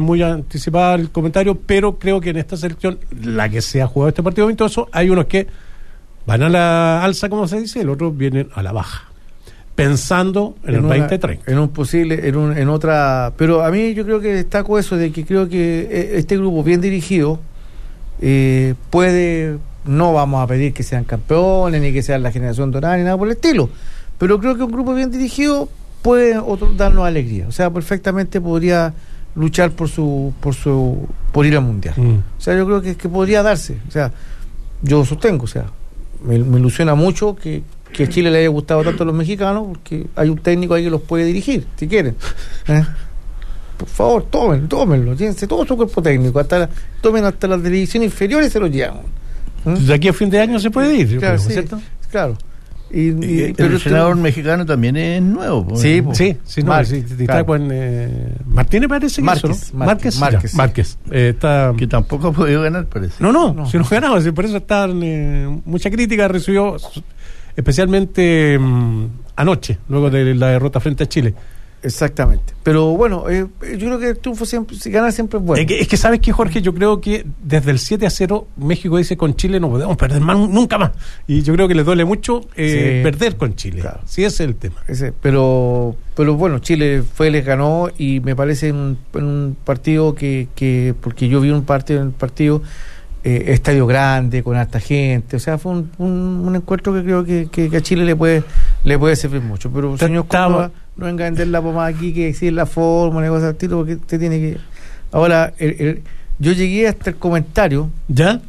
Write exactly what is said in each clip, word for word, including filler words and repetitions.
muy anticipada el comentario, pero creo que en esta selección, la que se ha jugado este partido amistoso, hay unos que van a la alza, como se dice, y los otros vienen a la baja, pensando en, en el veinte treinta. En un posible, en, un, en otra... Pero a mí yo creo que destaco eso, de que creo que este grupo bien dirigido eh, puede... No vamos a pedir que sean campeones, ni que sean la generación dorada, ni nada por el estilo, pero creo que un grupo bien dirigido puede otro, darnos alegría. O sea, perfectamente podría luchar por su por su por ir al mundial. Mm. O sea, yo creo que, que podría darse. O sea, yo sostengo, o sea, me, me ilusiona mucho que, que a Chile le haya gustado tanto a los mexicanos, porque hay un técnico ahí que los puede dirigir, si quieren. ¿Eh? Por favor, tómenlo, tómenlo, llévense todo su cuerpo técnico, hasta la, tomen hasta las divisiones inferiores y se los llevan. ¿Eh? De aquí a fin de año se puede ir, claro, creo, sí, ¿cierto? Claro. Y, y, y pero el senador usted... mexicano también es nuevo. Pues. Sí, pues, sí, sí, no, Márquez, sí, claro. Está con eh, Martínez, parece que Márquez, eso, ¿no? Márquez, Márquez, Márquez, Márquez. Eh, está... que tampoco ha podido ganar, parece. No, no, no. si no ganaba, por eso está eh, mucha crítica recibió, especialmente um, anoche, luego de la derrota frente a Chile. Exactamente. Pero bueno, eh, yo creo que el triunfo siempre, si gana siempre es bueno. Es que, es que sabes que, Jorge, yo creo que desde el siete a cero México dice con Chile no podemos perder más, nunca más. Y yo creo que les duele mucho eh, sí. perder con Chile. Claro. Sí, ese es el tema. Ese, pero pero bueno, Chile fue, les ganó y me parece en un, en un partido que, que, porque yo vi un partido en el partido, eh, estadio grande, con harta gente, o sea, fue un, un, un encuentro que creo que, que, que a Chile le puede le puede servir mucho. Pero señor Córdoba, no venga a vender la pomada aquí, que decir la forma, negocios al tiro, porque usted tiene que... Ahora, el, el, yo llegué hasta el comentario. ¿Ya?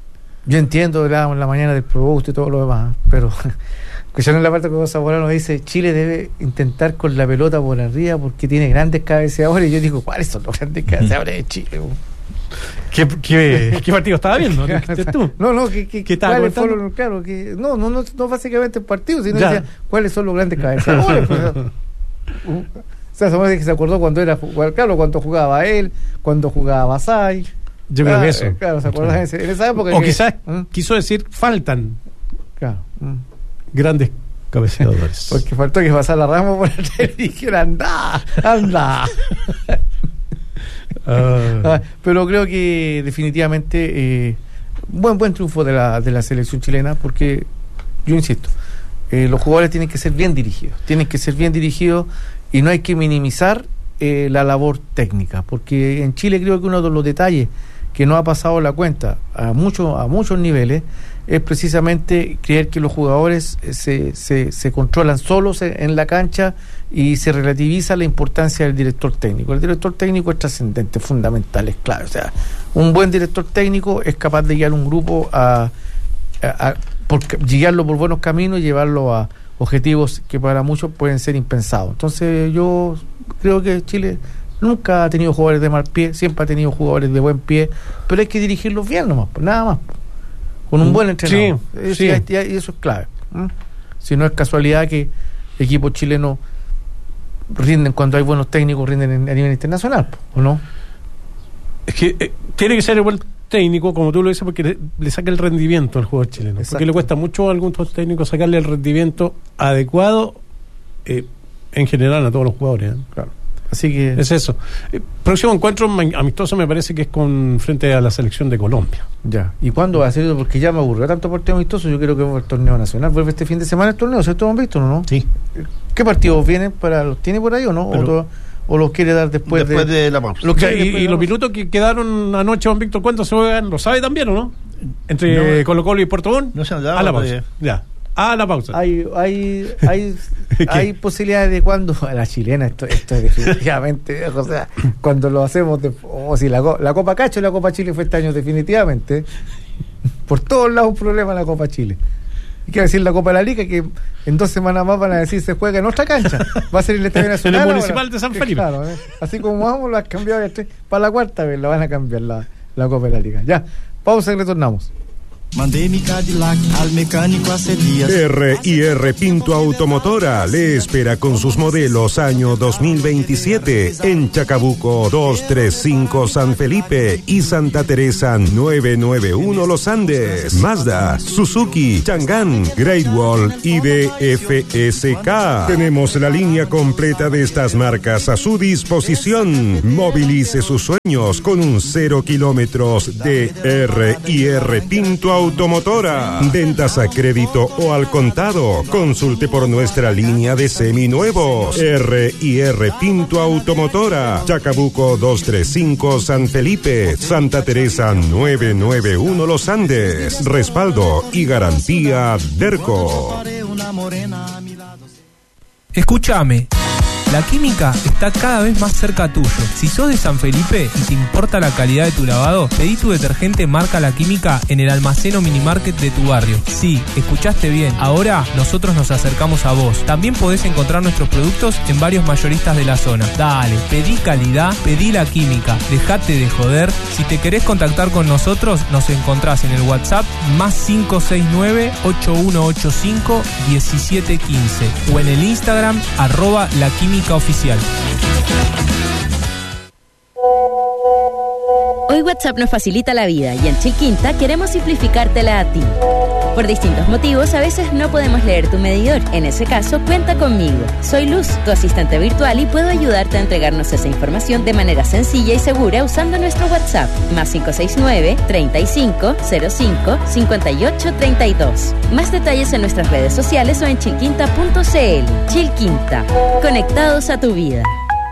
Yo entiendo, hablábamos en la mañana del producto y todo lo demás, pero escucharon la parte que José Morano dice, Chile debe intentar con la pelota por arriba porque tiene grandes cabeceadores, y yo digo, ¿cuáles son los grandes cabeceadores de Chile? ¿Qué, qué, ¿Qué partido estaba viendo? ¿Qué tú? No, no, que, que, ¿Qué ¿cuáles fueron? Claro, que no, no, no, no básicamente el partido, sino decía, ¿cuáles son los grandes cabeceadores? Pues, Uh, o sea, que se acordó cuando era claro, cuando jugaba él, cuando jugaba Basay. Yo creo ah, que eso. Eh, claro, se acordó en, en esa época. O que, quizás ¿eh? quiso decir faltan claro. ¿eh? grandes cabeceadores. Porque faltó que pasara Ramos por el y dijera, anda, anda. uh. ah, pero creo que definitivamente eh, buen buen triunfo de la, de la selección chilena, porque yo insisto, Eh, los jugadores tienen que ser bien dirigidos, tienen que ser bien dirigidos y no hay que minimizar eh, la labor técnica, porque en Chile creo que uno de los detalles que no ha pasado la cuenta a muchos a muchos niveles es precisamente creer que los jugadores se, se, se controlan solos en la cancha y se relativiza la importancia del director técnico. El director técnico es trascendente, fundamental, es clave. O sea, un buen director técnico es capaz de guiar un grupo a, a, a por guiarlo por buenos caminos y llevarlo a objetivos que para muchos pueden ser impensados. Entonces yo creo que Chile nunca ha tenido jugadores de mal pie, siempre ha tenido jugadores de buen pie, pero hay que dirigirlos bien nomás, pues, nada más, con un buen entrenador. Sí, sí. Y, y eso es clave. ¿eh? Si no es casualidad que equipos chilenos rinden cuando hay buenos técnicos, rinden en, a nivel internacional, ¿o no? Es que eh, tiene que ser igual técnico, como tú lo dices, porque le, le saca el rendimiento al jugador chileno. Exacto. Porque le cuesta mucho a algunos técnicos sacarle el rendimiento adecuado eh, en general a todos los jugadores. ¿eh? Claro. Así que es eso. Eh, próximo encuentro amistoso me parece que es con frente a la selección de Colombia. Ya. ¿Y cuándo va a ser? Porque ya me aburrió tanto partido amistoso. Yo quiero que vuelva el torneo nacional. Vuelve este fin de semana el torneo, ¿cierto, han visto o no? Sí. ¿Qué partidos vienen para los tiene por ahí o no? Pero, ¿O todo, o los quiere dar después, después de, de la pausa? Lo que, y y los minutos que quedaron anoche, don Víctor, ¿cuántos se juegan? ¿Lo sabe también o no? Entre no, Colo Colo y Puerto Montt. No se han dado a la pausa. Ya. A la pausa. Hay hay hay, hay posibilidades de cuando a la chilena esto esto es definitivamente, o sea, cuando lo hacemos de, o si la, la Copa Cacho y la Copa Chile fue este año definitivamente. Por todos lados un problema la Copa Chile. Y quiero decir la Copa de la Liga, que en dos semanas más van a decir se juega en otra cancha. Va a ser el Estadio Nacional. En el Municipal ahora. de San Felipe. Claro, ¿eh? Así como vamos, lo has cambiado de tres, para la cuarta vez la van a cambiar la, la Copa de la Liga. Ya, pausa y retornamos. Mandé mi Cadillac al mecánico hace días. R y R Pinto Automotora le espera con sus modelos año dos mil veintisiete en Chacabuco doscientos treinta y cinco San Felipe y Santa Teresa novecientos noventa y uno Los Andes. Mazda, Suzuki, Chang'an, Great Wall y D F S K. Tenemos la línea completa de estas marcas a su disposición. Movilice sus sueños con un cero kilómetros de R y R Pinto Automotora. Ventas a crédito o al contado. Consulte por nuestra línea de seminuevos. R y R Pinto Automotora. Chacabuco doscientos treinta y cinco San Felipe. Santa Teresa novecientos noventa y uno Los Andes. Respaldo y garantía Derco. Escúchame. La Química está cada vez más cerca tuyo. Si sos de San Felipe y te importa la calidad de tu lavado, pedí tu detergente marca La Química en el almacén o minimarket de tu barrio. Sí, escuchaste bien. Ahora nosotros nos acercamos a vos. También podés encontrar nuestros productos en varios mayoristas de la zona. Dale, pedí calidad, pedí La Química. Dejate de joder. Si te querés contactar con nosotros, nos encontrás en el WhatsApp más cinco seis nueve, ocho uno ocho cinco, uno siete uno cinco o en el Instagram arroba La Química Oficial. Hoy WhatsApp nos facilita la vida y en Chilquinta queremos simplificártela a ti. Por distintos motivos, a veces no podemos leer tu medidor. En ese caso, cuenta conmigo. Soy Luz, tu asistente virtual, y puedo ayudarte a entregarnos esa información de manera sencilla y segura usando nuestro WhatsApp. Más cinco seis nueve, treinta y cinco, cero cinco, cincuenta y ocho, treinta y dos. Más detalles en nuestras redes sociales o en chilquinta punto c l. Chilquinta. Conectados a tu vida.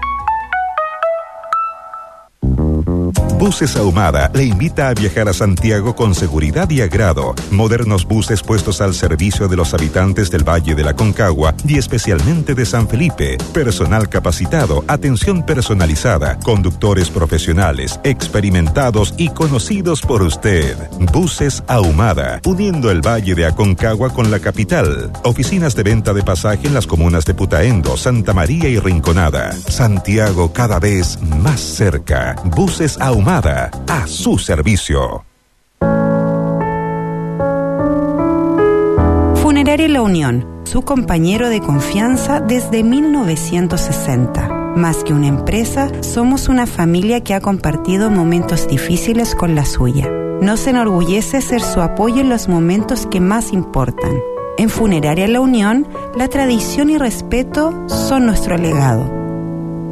Buses Ahumada le invita a viajar a Santiago con seguridad y agrado. Modernos buses puestos al servicio de los habitantes del Valle de la Concagua y especialmente de San Felipe. Personal capacitado, atención personalizada, conductores profesionales, experimentados y conocidos por usted. Buses Ahumada, uniendo el Valle de Aconcagua con la capital. Oficinas de venta de pasaje en las comunas de Putaendo, Santa María y Rinconada. Santiago cada vez más cerca. Buses Ahumada, a su servicio. Funeraria La Unión, su compañero de confianza desde mil novecientos sesenta. Más que una empresa, somos una familia que ha compartido momentos difíciles con la suya. Nos enorgullece ser su apoyo en los momentos que más importan. En Funeraria La Unión, la tradición y respeto son nuestro legado.